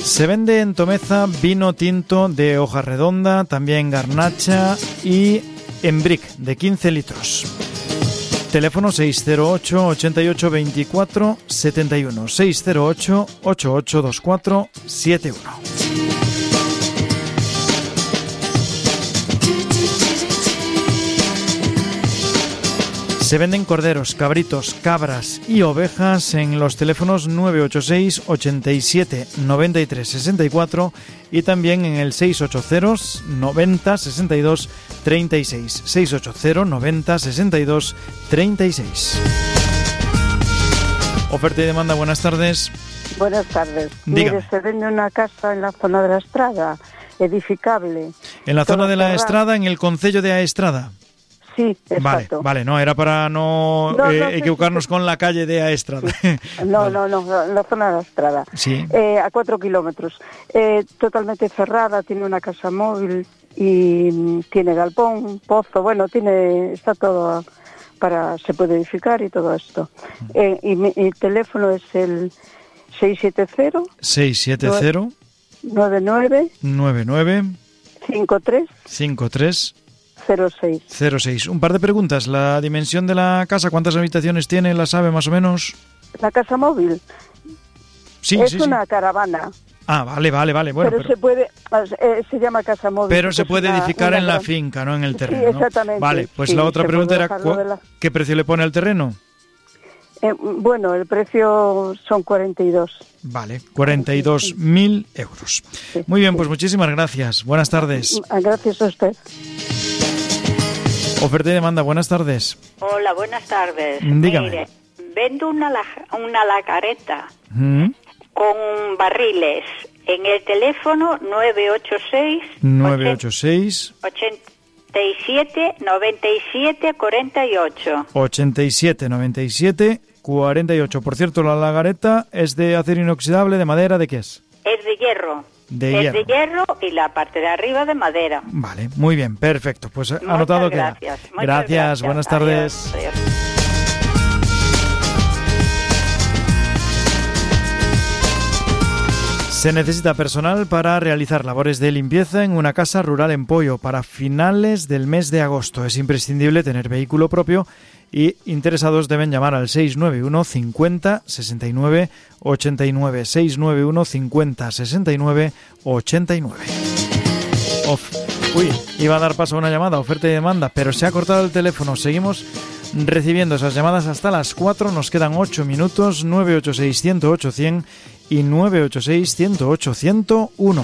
Se vende en Tomeza vino tinto de hoja redonda, también garnacha y Embrick de 15 litros. Teléfono 608 88 24 71, 608 88 24 71. Se venden corderos, cabritos, cabras y ovejas en los teléfonos 986 87 93 64 y también en el 680 90 62 36. 680 90 62 36. Oferta y demanda, buenas tardes. Buenas tardes. Dígame. Mire, se vende una casa en la zona de la Estrada, edificable. En la zona de la cerrado. Estrada, en el concello de Aestrada. Sí, exacto. Vale, no, era para no, equivocarnos con la calle de Aestrada. No, en la zona de la Estrada. Sí. A 4 kilómetros. Totalmente cerrada, tiene una casa móvil y tiene galpón, pozo, bueno, está todo se puede edificar y todo esto. Y mi teléfono es el 670 99 53 06. Un par de preguntas. La dimensión de la casa, ¿cuántas habitaciones tiene? ¿La sabe más o menos? La casa móvil Sí, es sí, una caravana. Ah, vale. Bueno, pero se puede, se llama casa móvil. Pero se puede edificar en la finca, no en el terreno. Sí, exactamente. ¿No? Vale, pues sí, la otra pregunta era ¿qué precio le pone al terreno? Bueno, el precio son 42. Vale, 42.000 euros. Sí, muy bien, pues muchísimas gracias. Buenas tardes. Gracias a usted. Oferta y demanda, buenas tardes. Hola, buenas tardes. Dígame. Mire, vendo una lacareta con barriles en el teléfono 986 87 97 48. 87 97 48. Por cierto, la lagareta es de acero inoxidable, ¿de madera? ¿De qué es? Es de hierro. De hierro y la parte de arriba de madera. Vale, muy bien, perfecto. Pues anotado queda. Gracias, buenas tardes. Adiós. Se necesita personal para realizar labores de limpieza en una casa rural en Poio para finales del mes de agosto. Es imprescindible tener vehículo propio y interesados deben llamar al 691 50 69 89. 691 50 69 89. Iba a dar paso a una llamada, oferta y demanda, pero se ha cortado el teléfono. Seguimos recibiendo esas llamadas hasta las 4. Nos quedan 8 minutos. 986 108 100 y 986 108 101.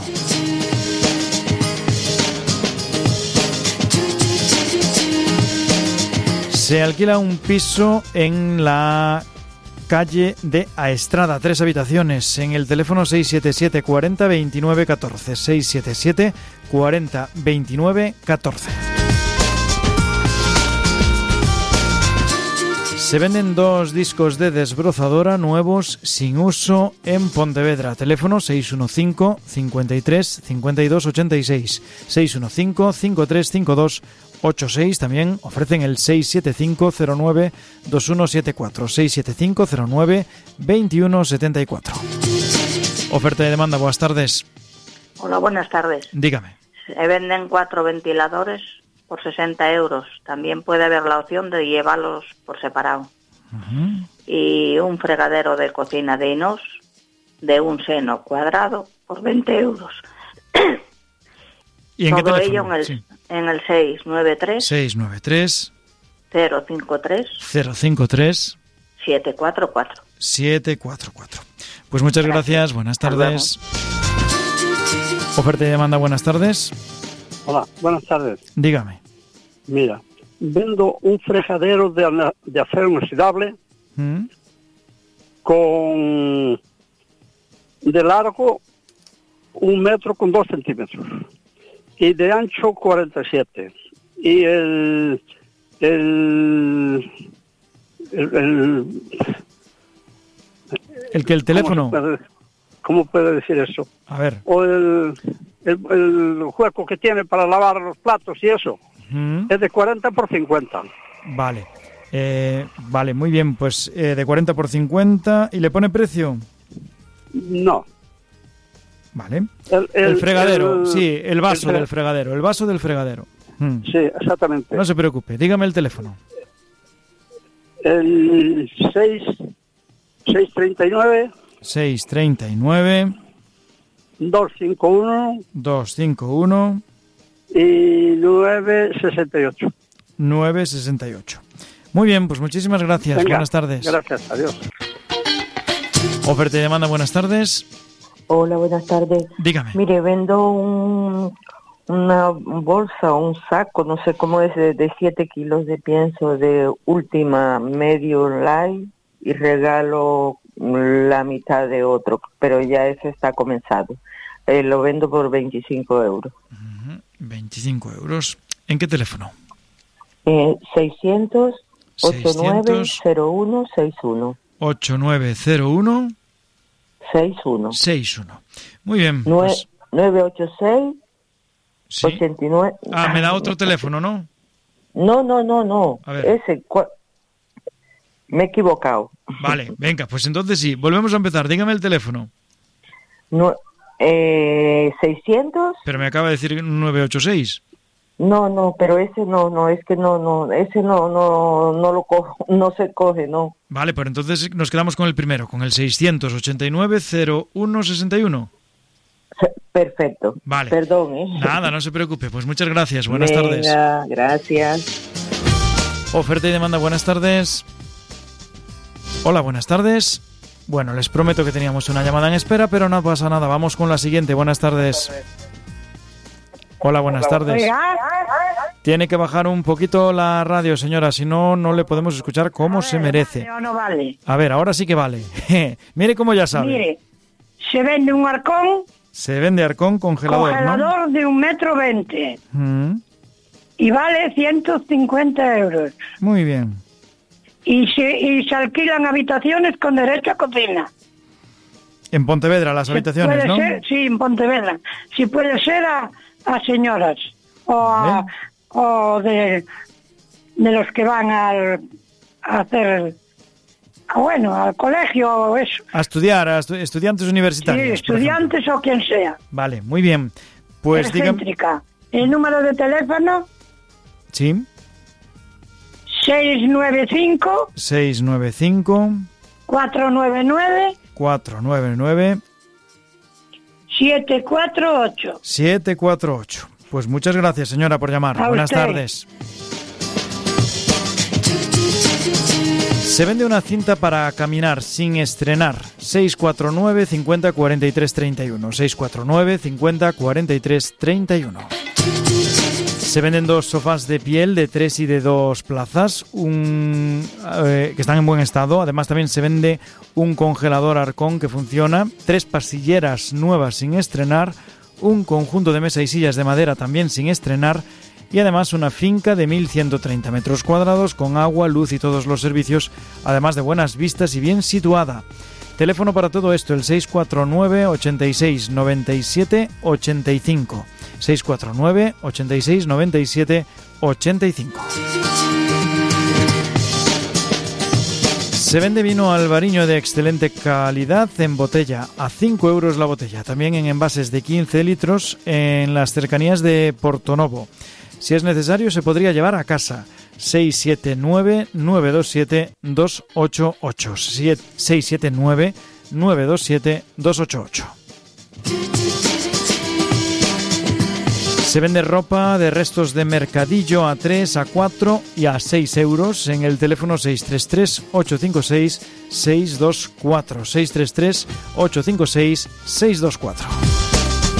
Se alquila un piso en la calle de Aestrada, 3 habitaciones, en el teléfono 677 40 29 14, 677 40 29 14. Se venden 2 discos de desbrozadora nuevos sin uso en Pontevedra. Teléfono 615 53 52 86, 615 53 52 86. También ofrecen el 67509 2174, 67509 2174. Oferta de demanda, buenas tardes. Hola, buenas tardes. Dígame. Se venden 4 ventiladores por 60 euros. También puede haber la opción de llevarlos por separado. Y un fregadero de cocina de inox de un seno cuadrado por 20 euros. ¿Y en todo qué ello teléfono? en el 693 693 053 053 744. 744. Pues muchas gracias, buenas tardes. Oferta y demanda, buenas tardes. Hola, buenas tardes. Dígame. Mira, vendo un fregadero de acero inoxidable con de largo 1 metro con 2 centímetros y de ancho 47. Y el teléfono. ¿Cómo puede decir eso? A ver. O el hueco que tiene para lavar los platos y eso. Es de 40 por 50. Vale. Vale, muy bien. Pues de 40 por 50. ¿Y le pone precio? No. Vale. El fregadero, sí, el vaso del fregadero. El vaso del fregadero. Sí, exactamente. No se preocupe, dígame el teléfono. El 639 251 y 968. 968. Muy bien, pues muchísimas gracias. Venga, buenas tardes. Gracias, adiós. Oferta y demanda, buenas tardes. Hola, buenas tardes. Dígame. Mire, vendo una bolsa, un saco, no sé cómo es, de 7 kilos de pienso de Última Medio Light y regalo la mitad de otro, pero ya ese está comenzado. Lo vendo por 25 euros. 25 euros. ¿En qué teléfono? 600 890161. 8901 61. 61. Muy bien. 986 sí. 89. Me da otro teléfono, ¿no? No. A ver. Ese. Me he equivocado. Vale, venga, pues entonces sí. Volvemos a empezar. Dígame el teléfono. 600. Pero me acaba de decir 986. No, pero ese no, es que no, ese no lo cojo, no se coge, no. Vale, pero entonces nos quedamos con el primero, con el 689-0161. Perfecto. Vale. Perdón, Nada, no se preocupe. Pues muchas gracias. Buenas tardes. Gracias. Oferta y demanda, buenas tardes. Hola, buenas tardes. Bueno, les prometo que teníamos una llamada en espera, pero no pasa nada. Vamos con la siguiente. Buenas tardes. Hola, buenas tardes. Tiene que bajar un poquito la radio, señora, si no, no le podemos escuchar como se merece. No vale. A ver, ahora sí que vale. Mire cómo ya sabe. Mire, se vende un arcón. Se vende arcón congelador, ¿no? De 1,20 m. Y vale 150 euros. Muy bien. Y se alquilan habitaciones con derecho a cocina. En Pontevedra, las habitaciones, puede ¿no? Ser, sí, en Pontevedra. Si puede ser a señoras o de los que van a hacer, al colegio o eso. A estudiar, estudiantes universitarios. Sí, estudiantes o quien sea. Vale, muy bien. Pues Excéntrica. El número de teléfono. Sí. 695 499 748. Pues muchas gracias, señora, por llamar. Buenas tardes. Se vende una cinta para caminar sin estrenar. 649 50 43 31. 649 50 43 31. Se venden 2 sofás de piel de 3 y de 2 plazas, que están en buen estado. Además, también se vende un congelador Arcón que funciona, 3 pasilleras nuevas sin estrenar, un conjunto de mesa y sillas de madera también sin estrenar, y además una finca de 1.130 metros cuadrados con agua, luz y todos los servicios, además de buenas vistas y bien situada. Teléfono para todo esto, el 649 86 97 85. 649 86 97 85. Se vende vino albariño de excelente calidad en botella, a 5 euros la botella. También en envases de 15 litros en las cercanías de Portonovo. Si es necesario, se podría llevar a casa. 679-927-288. 679-927-288. Se vende ropa de restos de mercadillo a 3, a 4 y a 6 euros en el teléfono 633-856-624. 633-856-624.